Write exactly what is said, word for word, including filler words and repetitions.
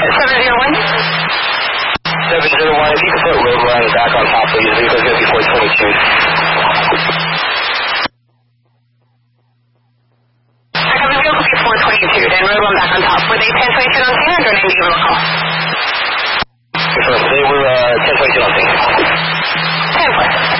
seven zero one? seven zero one, if you could put Roadrunner back on top, please. Vehicle's going to be four twenty-two. I got the vehicle be four twenty-two, then Roadrunner back on top. Were they ten twenty-two on scene, or do I need to give them a call? They were uh, ten twenty-two on scene. ten four.